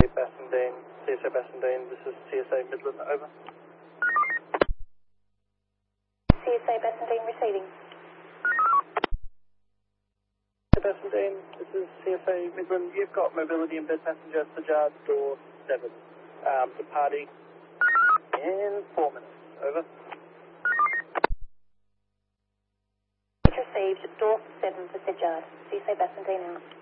Bassendean, CSA Bassendean, this is CSA Midland, over. CSA Bassendean receiving. Bassendean, this is CSA Midland. You've got mobility and bed passenger Sajad door 7, departing in 4 minutes, over. Received door 7 for Sajad. CSA Bassendean out.